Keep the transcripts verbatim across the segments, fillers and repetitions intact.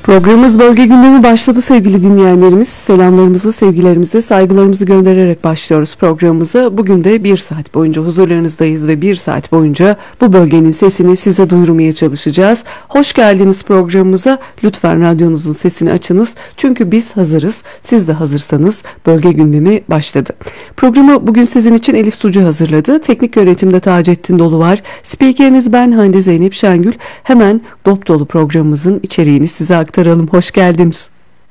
Programımız Bölge Gündemi başladı sevgili dinleyenlerimiz. Selamlarımızı, sevgilerimizi, saygılarımızı göndererek başlıyoruz programımıza. Bugün de bir saat boyunca huzurlarınızdayız ve bir saat boyunca bu bölgenin sesini size duyurmaya çalışacağız. Hoş geldiniz programımıza. Lütfen radyonuzun sesini açınız. Çünkü biz hazırız. Siz de hazırsanız Bölge Gündemi başladı. Programı bugün sizin için Elif Sucu hazırladı. Teknik yönetimde Taceddin Dolu var. Spikeriniz ben Hande Zeynep Şengül. Hemen dop dolu programımızın içeriğini size aktaralım. Hoş geldiniz.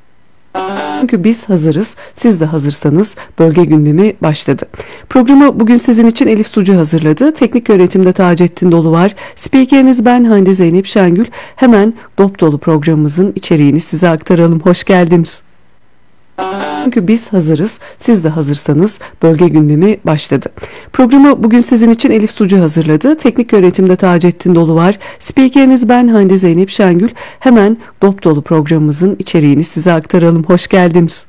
Çünkü biz hazırız. Siz de hazırsanız Bölge Gündemi başladı. Programı bugün sizin için Elif Sucu hazırladı. Teknik yönetimde Taceddin Dolu var. Spikeriniz ben Hande Zeynep Şengül. Hemen dop dolu programımızın içeriğini size aktaralım. Hoş geldiniz. Çünkü biz hazırız. Siz de hazırsanız Bölge Gündemi başladı. Programı bugün sizin için Elif Sucu hazırladı. Teknik yönetimde Taceddin Dolu var. Spikeriniz ben Hande Zeynep Şengül. Hemen dop dolu programımızın içeriğini size aktaralım. Hoş geldiniz.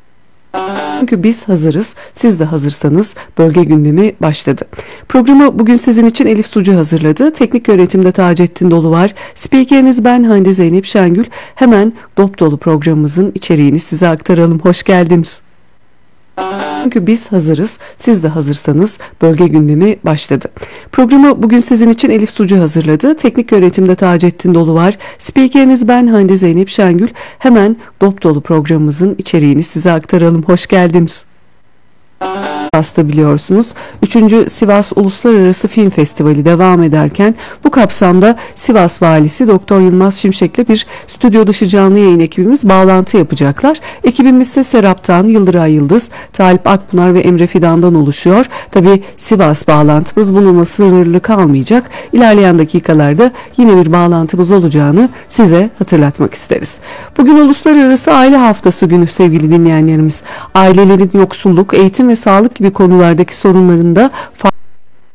Çünkü biz hazırız. Siz de hazırsanız Bölge Gündemi başladı. Programı bugün sizin için Elif Sucu hazırladı. Teknik yönetimde Taceddin Dolu var. Spikeriniz ben Hande Zeynep Şengül. Hemen dop dolu programımızın içeriğini size aktaralım. Hoş geldiniz. Çünkü biz hazırız. Siz de hazırsanız Bölge Gündemi başladı. Programı bugün sizin için Elif Sucu hazırladı. Teknik yönetimde Taceddin Dolu var. Spikeriniz ben Hande Zeynep Şengül. Hemen dop dolu programımızın içeriğini size aktaralım. Hoş geldiniz. Sivas'ta biliyorsunuz üçüncü Sivas Uluslararası Film Festivali devam ederken bu kapsamda Sivas Valisi Doktor Yılmaz Şimşek'le bir stüdyo dışı canlı yayın ekibimiz bağlantı yapacaklar. Ekibimiz ise Serap'tan, Yıldıray Yıldız, Talip Akpınar ve Emre Fidan'dan oluşuyor. Tabi Sivas bağlantımız bununla sınırlı kalmayacak. İlerleyen dakikalarda yine bir bağlantımız olacağını size hatırlatmak isteriz. Bugün Uluslararası Aile Haftası günü sevgili dinleyenlerimiz. Ailelerin yoksulluk, eğitim ve sağlık gibi konulardaki sorunlarında